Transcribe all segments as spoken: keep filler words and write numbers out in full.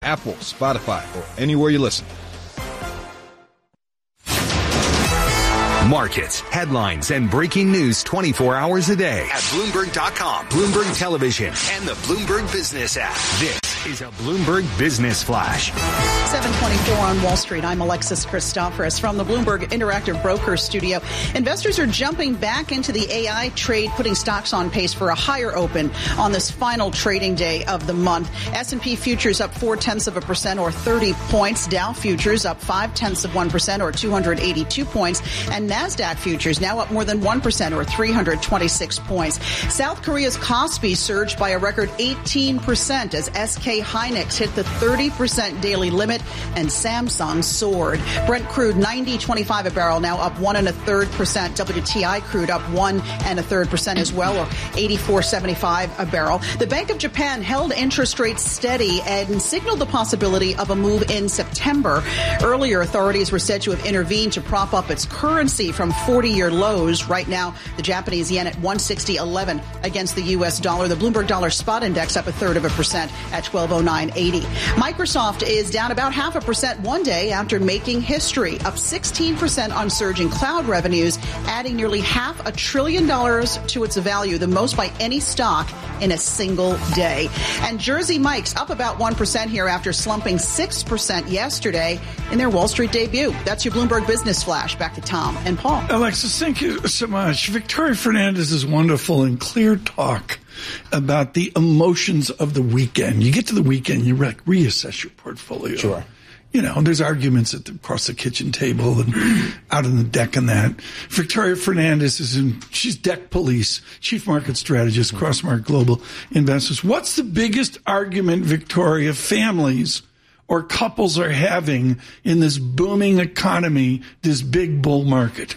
Apple, Spotify, or anywhere you listen. Markets, headlines, and breaking news twenty-four hours a day at Bloomberg dot com, Bloomberg Television, and the Bloomberg Business app. This is a Bloomberg Business Flash. seven twenty-four on Wall Street. I'm Alexis Christoforous from the Bloomberg Interactive Brokers studio. Investors are jumping back into the A I trade, putting stocks on pace for a higher open on this final trading day of the month. S and P futures up four tenths of a percent or thirty points. Dow futures up five tenths of one percent or two hundred eighty-two points. And NASDAQ futures now up more than one percent or three hundred twenty-six points. South Korea's Kospi surged by a record eighteen percent as S K Hynix hit the thirty percent daily limit and Samsung soared. Brent crude ninety twenty-five a barrel, now up one and a third percent. W T I crude up one and a third percent as well, or eighty-four seventy-five a barrel. The Bank of Japan held interest rates steady and signaled the possibility of a move in September. Earlier, authorities were said to have intervened to prop up its currency from forty-year lows. Right now, the Japanese yen at one sixty eleven against the U S dollar. The Bloomberg Dollar Spot Index up a third of a percent at twelve oh nine eighty. Microsoft is down about half a percent one day after making history, up sixteen percent on surging cloud revenues, adding nearly half a trillion dollars to its value, the most by any stock in a single day. And Jersey Mike's up about one percent here after slumping six percent yesterday in their Wall Street debut. That's your Bloomberg Business Flash. Back to Tom and Paul. Alexis, thank you so much. Victoria Fernandez's wonderful and clear talk about the emotions of the weekend. You get to the weekend, you re- reassess your portfolio. Sure. You know, there's arguments at the, across the kitchen table and out on the deck and that. Victoria Fernandez is in, she's deck police, chief market strategist, Crossmark Global Investors. What's the biggest argument, Victoria, families or couples are having in this booming economy, this big bull market?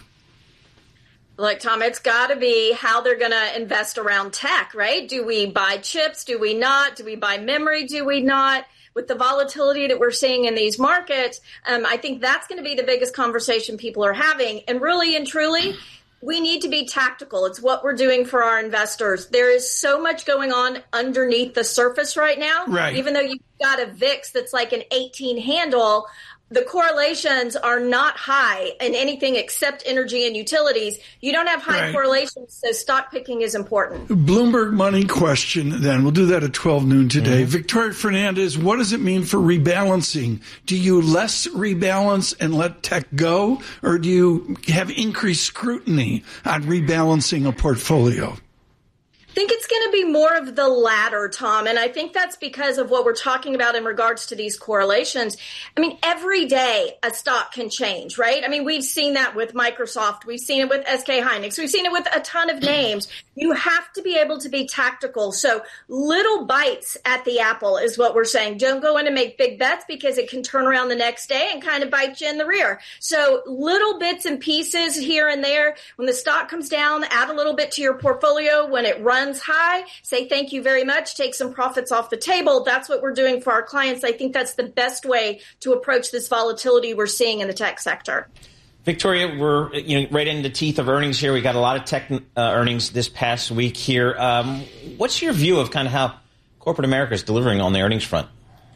Look, Tom, it's got to be how they're going to invest around tech, right? Do we buy chips? Do we not? Do we buy memory? Do we not? With the volatility that we're seeing in these markets, um, I think that's going to be the biggest conversation people are having. And really and truly, we need to be tactical. It's what we're doing for our investors. There is so much going on underneath the surface right now. Right. Even though you've got a V I X that's like an eighteen handle, the correlations are not high in anything except energy and utilities. You don't have high right. correlations, so stock picking is important. Bloomberg money question, then. We'll do that at twelve noon today. Mm-hmm. Victoria Fernandez, what does it mean for rebalancing? Do you less rebalance and let tech go, or do you have increased scrutiny on rebalancing a portfolio? I think it's going to be more of the latter, Tom, and I think that's because of what we're talking about in regards to these correlations. I mean, every day a stock can change, right? I mean, we've seen that with Microsoft. We've seen it with S K Hynix. We've seen it with a ton of names. You have to be able to be tactical. So little bites at the apple is what we're saying. Don't go in and make big bets because it can turn around the next day and kind of bite you in the rear. So little bits and pieces here and there. When the stock comes down, add a little bit to your portfolio. When it runs high, say thank you very much, take some profits off the table. That's what we're doing for our clients. I think that's the best way to approach this volatility we're seeing in the tech sector. Victoria, we're you know right in the teeth of earnings here. We got a lot of tech uh, earnings this past week here. Um, what's your view of kind of how corporate America is delivering on the earnings front?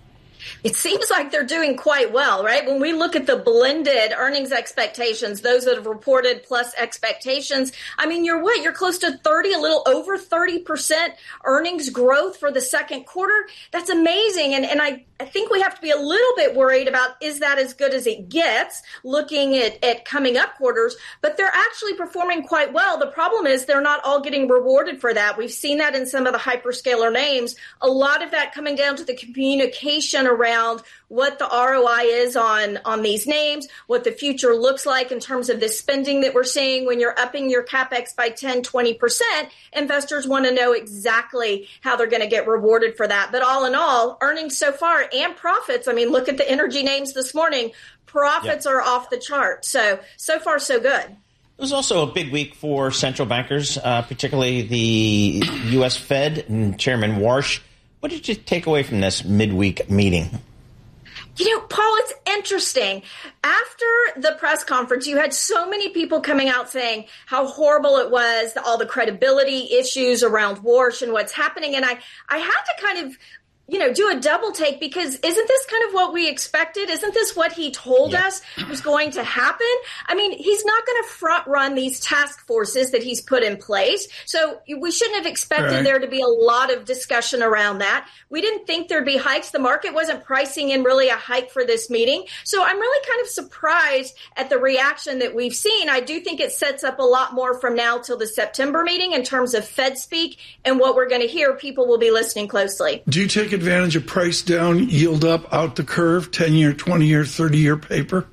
It seems like they're doing quite well, right? When we look at the blended earnings expectations, those that have reported plus expectations, I mean, you're what? You're close to thirty, a little over thirty percent earnings growth for the second quarter. That's amazing. And, and I, I think we have to be a little bit worried about, is that as good as it gets, looking at, at coming up quarters? But they're actually performing quite well. The problem is they're not all getting rewarded for that. We've seen that in some of the hyperscaler names. A lot of that coming down to the communication around what the R O I is on, on these names, what the future looks like in terms of the spending that we're seeing. When you're upping your CapEx by ten, twenty percent, investors want to know exactly how they're going to get rewarded for that. But all in all, earnings so far and profits, I mean, look at the energy names this morning. Profits yep. are off the chart. So, so far, so good. It was also a big week for central bankers, uh, particularly the U S Fed and Chairman Warsh. What did you take away from this midweek meeting? You know, Paul, it's interesting. After the press conference, you had so many people coming out saying how horrible it was, all the credibility issues around Warsh and what's happening. And I, I had to kind of you know, do a double take, because isn't this kind of what we expected? Isn't this what he told yep. us was going to happen? I mean, he's not going to front run these task forces that he's put in place. So we shouldn't have expected right. there to be a lot of discussion around that. We didn't think there'd be hikes. The market wasn't pricing in really a hike for this meeting. So I'm really kind of surprised at the reaction that we've seen. I do think it sets up a lot more from now till the September meeting in terms of Fed speak and what we're going to hear. People will be listening closely. Do you take advantage of price down, yield up, out the curve, ten-year, twenty-year, thirty-year paper?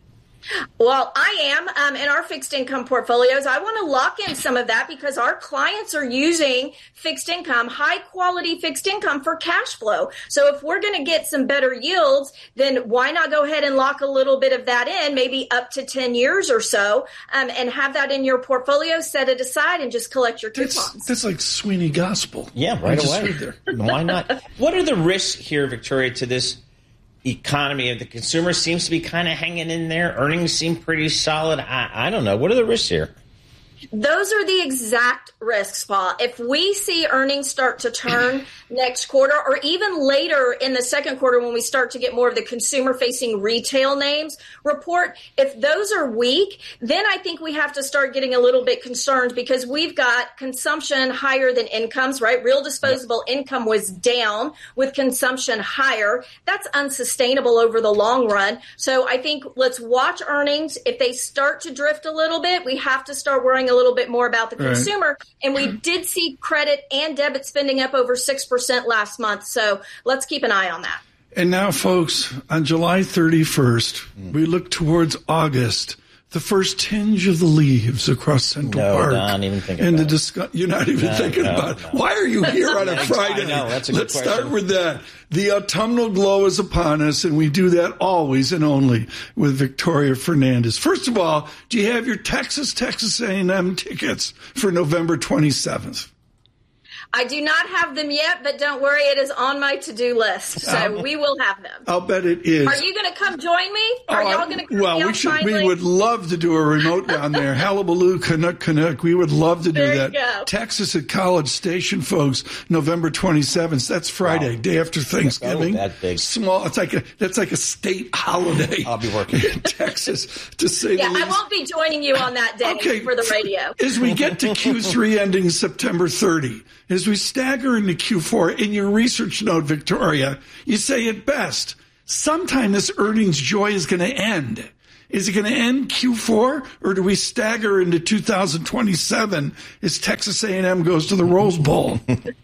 Well, I am um, in our fixed income portfolios. I want to lock in some of that because our clients are using fixed income, high quality fixed income for cash flow. So if we're going to get some better yields, then why not go ahead and lock a little bit of that in, maybe up to ten years or so, um, and have that in your portfolio, set it aside, and just collect your coupons. That's, that's like Sweeney Gospel. Yeah, right away. Why not? What are the risks here, Victoria, to this economy of the consumer? Seems to be kind of hanging in there. Earnings seem pretty solid. I, I don't know. What are the risks here? Those are the exact risks, Paul. If we see earnings start to turn next quarter, or even later in the second quarter when we start to get more of the consumer-facing retail names report, if those are weak, then I think we have to start getting a little bit concerned, because we've got consumption higher than incomes, right? Real disposable yep. income was down with consumption higher. That's unsustainable over the long run. So I think let's watch earnings. If they start to drift a little bit, we have to start worrying a little bit more about the consumer. Right. And we did see credit and debit spending up over six percent last month. So let's keep an eye on that. And now, folks, on July thirty-first, mm. we look towards August. The first tinge of the leaves across Central no, Park. No, I'm not even thinking and about the discuss- You're not even no, thinking no, about it. No. Why are you here on a Friday? I know, that's a Let's good question. start with that. The autumnal glow is upon us, and we do that always and only with Victoria Fernandez. First of all, do you have your Texas, Texas A and M tickets for November twenty-seventh? I do not have them yet, but don't worry, it is on my to-do list. So um, we will have them. I'll bet it is. Are you going to come join me? Are oh, y'all going to come Well, we should. finally? We would love to do a remote down there. Hullabaloo, Canuck, Canuck. We would love to do there that. You go. Texas at College Station, folks, November twenty-seventh. That's Friday, wow. day after Thanksgiving. Oh, that big. Small. It's like a. That's like a state holiday. I'll be working in Texas, to say yeah, the least. I won't be joining you on that day okay. for the radio. As we get to Q three ending September thirtieth, as we stagger into Q four, in your research note, Victoria, you say it best. Sometime this earnings joy is going to end. Is it going to end Q four, or do we stagger into two thousand twenty-seven as Texas A and M goes to the Rose Bowl?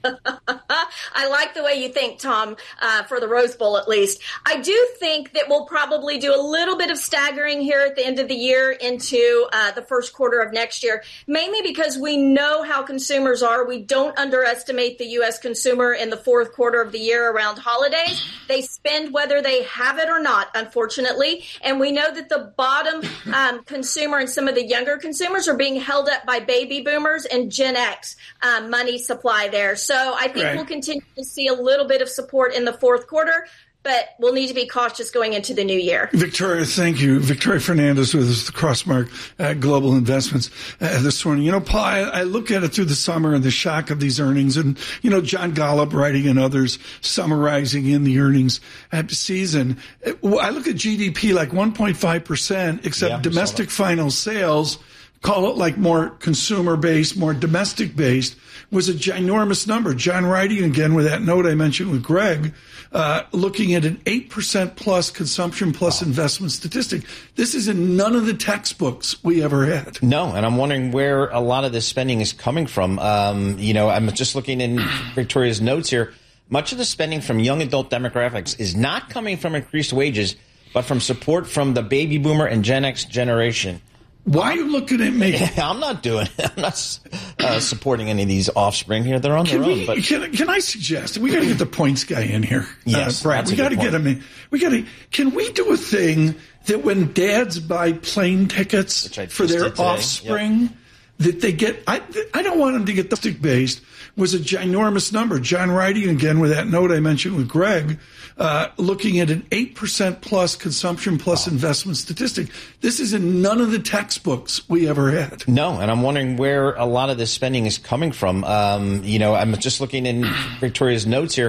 I like the way you think, Tom, uh, for the Rose Bowl at least. I do think that we'll probably do a little bit of staggering here at the end of the year into uh, the first quarter of next year, mainly because we know how consumers are. We don't underestimate the U S consumer in the fourth quarter of the year around holidays. They spend whether they have it or not, unfortunately, and we know that the bottom um, consumer and some of the younger consumers are being held up by baby boomers and Gen X um, money supply there. So I think right. we'll continue to see a little bit of support in the fourth quarter, but we'll need to be cautious going into the new year. Victoria, thank you. Victoria Fernandez with us, the Crossmark uh, Global Investments uh, this morning. You know, Paul, I, I look at it through the summer and the shock of these earnings, and, you know, John Golub writing and others summarizing in the earnings season. I look at G D P like one point five percent, except yeah, domestic final sales, call it like more consumer-based, more domestic-based, was a ginormous number. John writing again with that note I mentioned with Greg, uh, looking at an eight percent plus consumption plus wow. investment statistic. This is in none of the textbooks we ever had. No, and I'm wondering where a lot of this spending is coming from. Um, you know, I'm just looking in Victoria's notes here. Much of the spending from young adult demographics is not coming from increased wages, but from support from the baby boomer and Gen X generation. Why are you looking at me? I'm not doing it. I'm not uh, supporting any of these offspring here. They're on can their we, own. But can, can I suggest we got to get the points guy in here? Yes, uh, Brad. We got to get him in. We got to. Can we do a thing that when dads buy plane tickets for their offspring, yep. that they get? I I don't want them to get the stick based. Was a ginormous number. John writing again with that note I mentioned with Greg, uh, looking at an eight percent plus consumption plus wow. investment statistic. This is in none of the textbooks we ever had. No, and I'm wondering where a lot of this spending is coming from. Um, you know, I'm just looking in Victoria's notes here.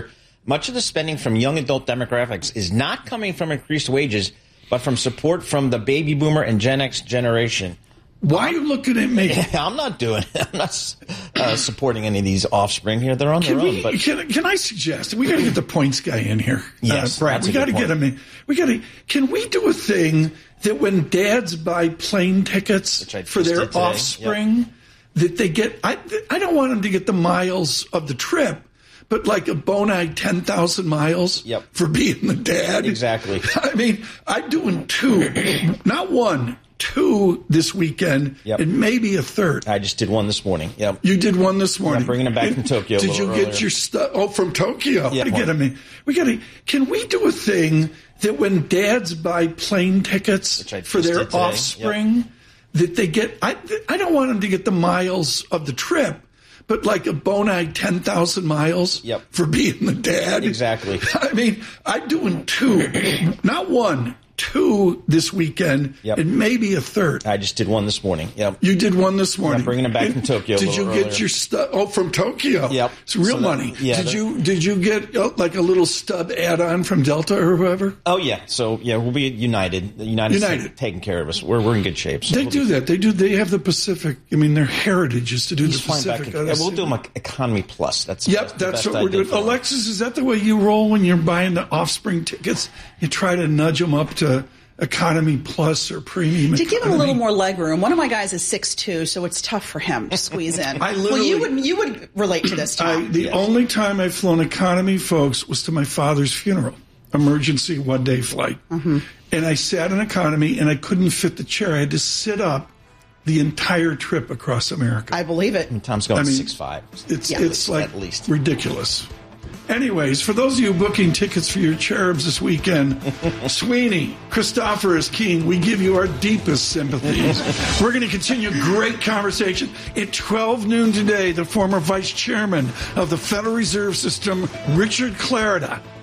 much of the spending from young adult demographics is not coming from increased wages, but from support from the baby boomer and Gen X generation. Why are you looking at me? I'm not doing it. I'm not uh, supporting any of these offspring here. They're on Can their we, own. But can, can I suggest we got to get the points guy in here? Yes, uh, Brad. that's We a got to good get him in. We got to. Can we do a thing that when dads buy plane tickets for their offspring, yep. that they get? I I don't want them to get the miles of the trip, but like a Bonai ten thousand miles yep. for being the dad. Exactly. I mean, I'm doing two, not one. Two this weekend, yep. and maybe a third. I just did one this morning. Yep. You did one this morning. Yeah, bringing it back and from Tokyo. Did you earlier. get your stuff? Oh, from Tokyo. Yeah, we got to get them in. We got to. Can we do a thing that when dads buy plane tickets for their offspring, yep. that they get? I I don't want them to get the miles of the trip, but like a Bonai ten thousand miles yep. for being the dad. Exactly. I mean, I'm doing two, not one. Two this weekend, yep. and maybe a third. I just did one this morning. Yep. You did one this morning. Yeah, bringing it back and from Tokyo. Did you earlier. get your stuff? Oh, from Tokyo. Yep. It's real so that, money. Yeah, did that, you did you get uh, like a little stub add-on from Delta or whoever? Oh yeah. So yeah, we'll be United. United, United. taking care of us. We're we're in good shape. So they we'll do be, that. They do. They have the Pacific. I mean, their heritage is to do He's the Pacific. Back in, yeah, we'll do them economy plus. That's yep. That's, that's what we're doing. Alexis, is that the way you roll when you're buying the offspring tickets? You try to nudge them up to economy plus or premium. To economy. give him a little more leg room. One of my guys is six two, so it's tough for him to squeeze in. I literally, well, you would you would relate to this, Tom. I, the yes. only time I've flown economy, folks, was to my father's funeral, emergency one day flight, mm-hmm. and I sat in economy and I couldn't fit the chair. I had to sit up the entire trip across America. I believe it. And Tom's going I mean, six five. It's yeah. it's like at least ridiculous. Anyways, for those of you booking tickets for your cherubs this weekend, Sweeney, Christoforous, King, we give you our deepest sympathies. We're going to continue great conversation. At twelve noon today, the former vice chairman of the Federal Reserve System, Richard Clarida,